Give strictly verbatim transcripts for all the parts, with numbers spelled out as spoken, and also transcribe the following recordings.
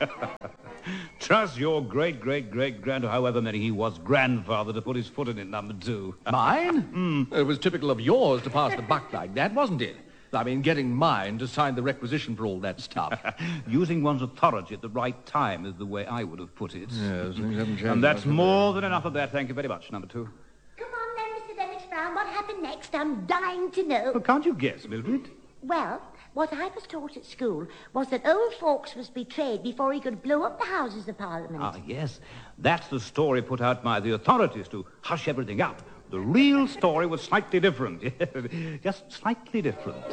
Trust your great-great-great-grand, however many he was, grandfather to put his foot in it, number two. Mine? Mm. It was typical of yours to pass the buck like that, wasn't it? I mean, getting mine to sign the requisition for all that stuff. Using one's authority at the right time is the way I would have put it. Yes, things haven't changed. And that's more than enough of that. Thank you very much, number two. Come on then, Mister Dennis Brown. What happened next? I'm dying to know. Well, can't you guess, Mildred? Well, what I was taught at school was that old Fawkes was betrayed before he could blow up the Houses of Parliament. Ah, yes. That's the story put out by the authorities to hush everything up. The real story was slightly different. Just slightly different.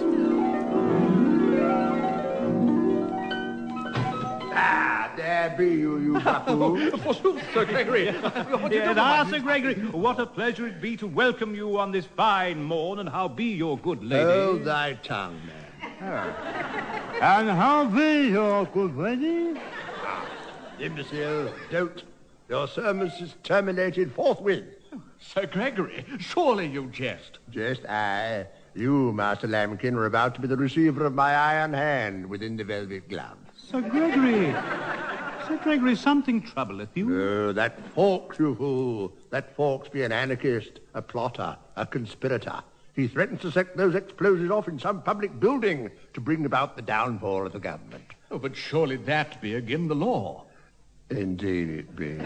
Ah, there be you, you buffoon. Oh, forsooth, Sir Gregory. Yes, ah, Sir Gregory, what a pleasure it be to welcome you on this fine morn, and how be your good lady? Hold thy tongue, man. Oh. And how be your good lady? Ah, imbecile, don't. Your service is terminated forthwith. Sir Gregory, surely you jest. Jest I. You, Master Lambkin, are about to be the receiver of my iron hand within the velvet glove. Sir Gregory, Sir Gregory, something troubleth you? Oh, that Fawkes, you fool. That Fawkes be an anarchist, a plotter, a conspirator. He threatens to set those explosives off in some public building to bring about the downfall of the government. Oh, but surely that be against the law. Indeed it be.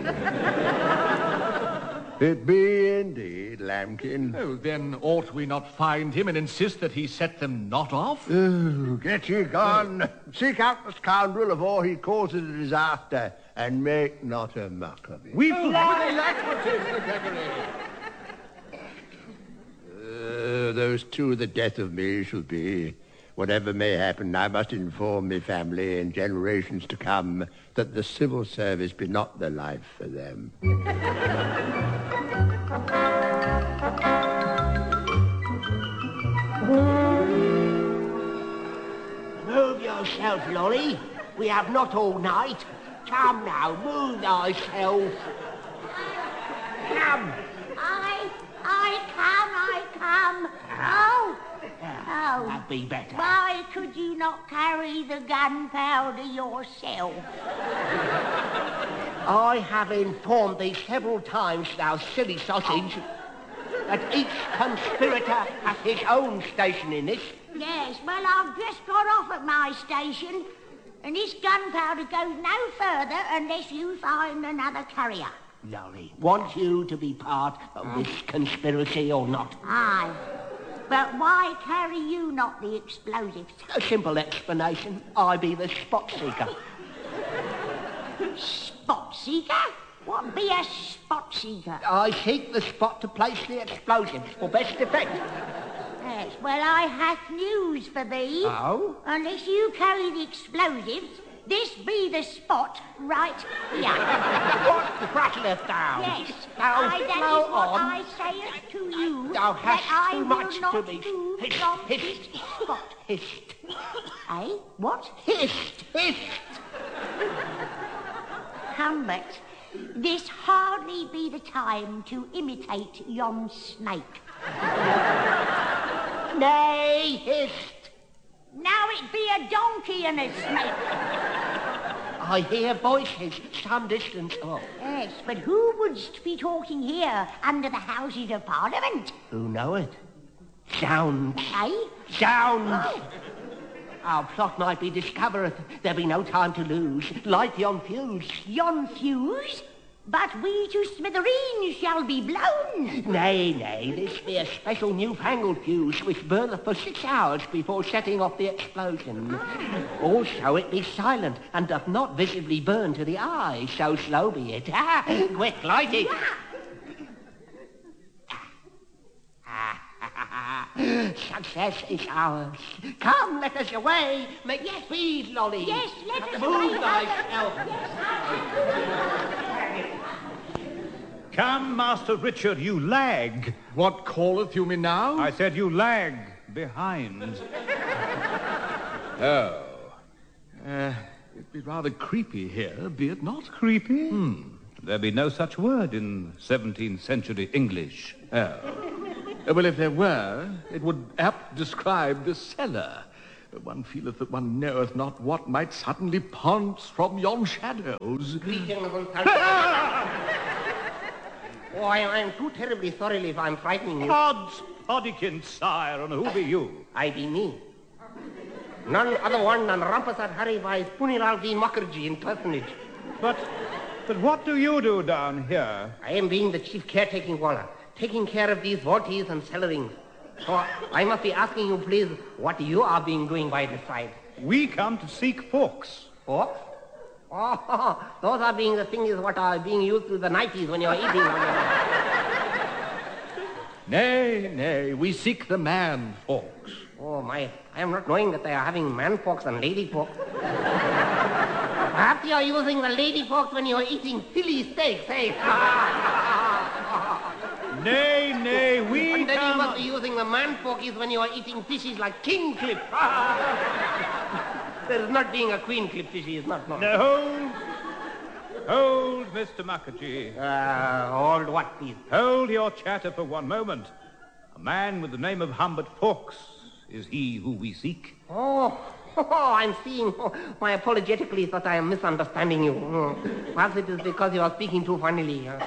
It be indeed, Lambkin. Oh, then ought we not find him and insist that he set them not off? Oh, get ye gone. Seek out the scoundrel afore he causes a disaster, and make not a muck of it. We oh, fly! Alacrity, Sir Gregory. Uh, those two, the death of me shall be. Whatever may happen, I must inform me family and generations to come that the civil service be not the life for them. Move yourself, Lolly. We have not all night. Come now, move thyself. Come. I, I come, I come. Oh, oh. That'd be better. Why could you not carry the gunpowder yourself? I have informed thee several times, thou silly sausage, that each conspirator hath his own station in this. Yes, well, I've just got off at my station, and this gunpowder goes no further unless you find another carrier. Lolly, want you to be part of this conspiracy or not? Aye. But why carry you not the explosives? A simple explanation. I be the spot seeker. Spot seeker? What be a spot seeker? I seek the spot to place the explosives for best effect. Yes, well, I hath news for thee. Oh? Unless you carry the explosives, this be the spot right here. What prattleth thou? Yes, Thou I, that flow is what on. I say to you. Thou hast that I too will much not to me. move Hist, from hist. this spot. Hist. Eh? What? Hist, hist. Humbert, this hardly be the time to imitate yon snake. Nay, hist. Now it be a donkey and a snake. I hear voices some distance off. Yes, but who wouldst be talking here under the Houses of Parliament? Who knoweth? Sounds. Eh? Sounds. Oh. Our plot might be discovered. There be no time to lose. Light yon fuse. Yon fuse? But we to smithereens shall be blown. Nay, nay, this be a special newfangled fuse which burneth for six hours before setting off the explosion. Also, it be silent and doth not visibly burn to the eye, so slow be it. Ah, quick, light it. Success is ours. Come, let us away. Make Yes. speed, Lolly. Yes, let us Move away. thyself. Come, Master Richard, you lag. What calleth you me now? I said you lag behind. Oh. Uh, it'd be rather creepy here, be it not? Creepy? Hmm. There be no such word in seventeenth century English. Oh. Uh, well, if there were, it would apt describe the cellar. One feeleth that one knoweth not what might suddenly pounce from yon shadows. Reasonable thought. Oh, I, I am too terribly sorry if I'm frightening you. Odds Poddikin, sire, and who be you? I be me. None other one than Rampasat Hari Bhai Puniralvi Mukherjee in personage. But, but what do you do down here? I am being the chief caretaking walla, taking care of these vaulties and cellarings. So I must be asking you, please, what you are being doing by this side. We come to seek forks. Forks? Oh, those are being the things what are being used through the nineties when you're eating. Nay, nay, we seek the man forks. Oh, my, I am not knowing that they are having man forks and lady forks. Perhaps you are using the lady forks when you're eating silly steaks, eh? Nay, nay, we And then come... you must be using the man forkies when you are eating fishes like king clip. There is not being a queen clip fishy, is not. No, Now, hold. Hold, Mister Mukherjee. Uh, hold what, please? Hold your chatter for one moment. A man with the name of Humbert Fawkes is he who we seek. Oh, oh I'm seeing. Oh, my apologetically thought I am misunderstanding you. Oh, perhaps it is because you are speaking too funnily. Uh.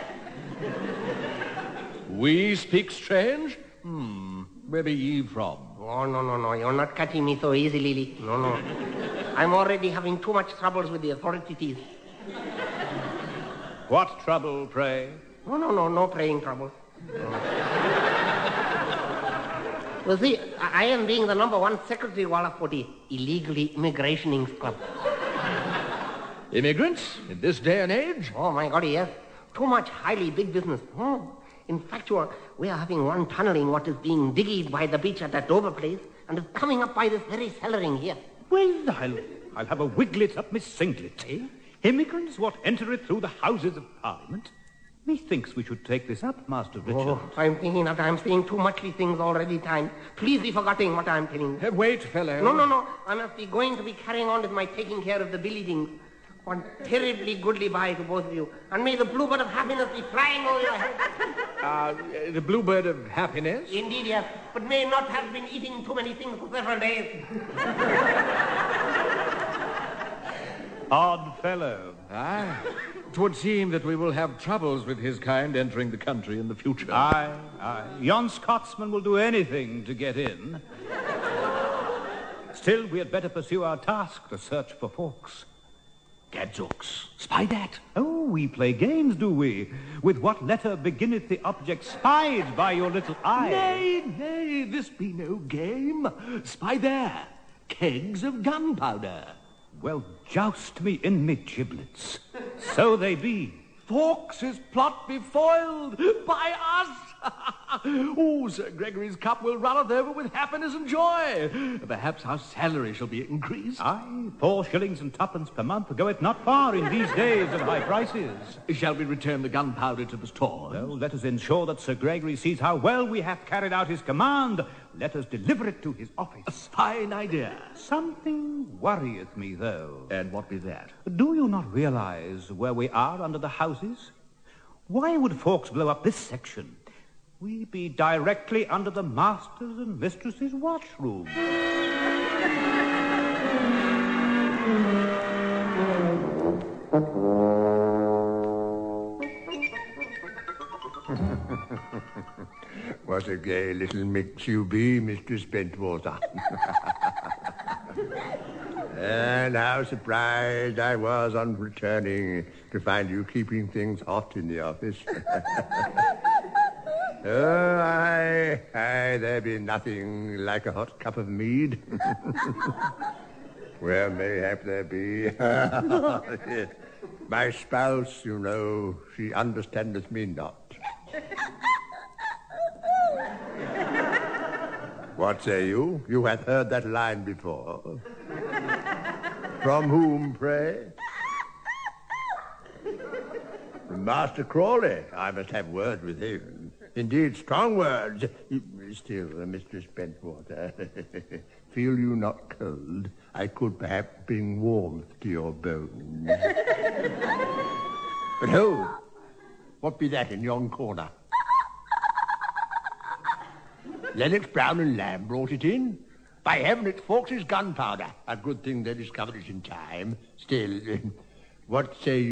We speak strange? Hmm, where be ye from? Oh, no, no, no, you're not catching me so easily, Lily. No, no. I'm already having too much troubles with the authorities. What trouble, pray? No, no, no, no praying trouble. No. Well, see, I, I am being the number one secretary walla for the Illegally Immigrationing Club. Immigrants in this day and age? Oh, my God, yes. Too much highly big business. Hmm. In fact, you are, we are having one tunneling what is being digged by the beach at that Dover place and is coming up by this very cellaring here. Well, I'll, I'll have a wiglet up my singlet, eh? Immigrants what enter it through the Houses of Parliament? Methinks we should take this up, Master Richard. Oh, I'm thinking that I'm saying too muchly things already time. Please be forgetting what I'm telling you. Uh, wait, fellow. No, no, no. I must be going to be carrying on with my taking care of the buildings. One terribly goodly bye to both of you. And may the bluebird of happiness be flying over your head. Uh, the bluebird of happiness? Indeed, yes. But may not have been eating too many things for several days. Odd fellow. Aye. It would seem that we will have troubles with his kind entering the country in the future. Aye, aye. Yon Scotsman will do anything to get in. Still, we had better pursue our task to search for Fawkes. Gadzooks. Spy that. Oh, we play games, do we? With what letter beginneth the object spied by your little eye? Nay, nay, this be no game. Spy there. Kegs of gunpowder. Well, joust me in me giblets. So they be. Fawkes' plot be foiled by us. Oh, Sir Gregory's cup will runneth over with happiness and joy. Perhaps our salary shall be increased. Aye, four shillings and twopence per month goeth not far in these days of high prices. Shall we return the gunpowder to the store? Well, let us ensure that Sir Gregory sees how well we have carried out his command. Let us deliver it to his office. A fine idea. Something worrieth me, though. And what be that? Do you not realize where we are under the houses? Why would Fawkes blow up this section? We be directly under the masters' and mistresses' washroom. What a gay little mix you be, Mistress Bentwater. And how surprised I was on returning to find you keeping things hot in the office. Oh, aye, aye, there be nothing like a hot cup of mead. Well, mayhap there be. My spouse, you know, she understandeth me not. What say you? You hath heard that line before. From whom, pray? From Master Crawley. I must have word with him. Indeed, strong words. Still, uh, Mistress Bentwater, feel you not cold? I could perhaps bring warmth to your bones. But hold, what be that in yon corner? Lennox, Brown and Lamb brought it in. By heaven, it's Fawkes's gunpowder. A good thing they discovered it in time. Still, what say you?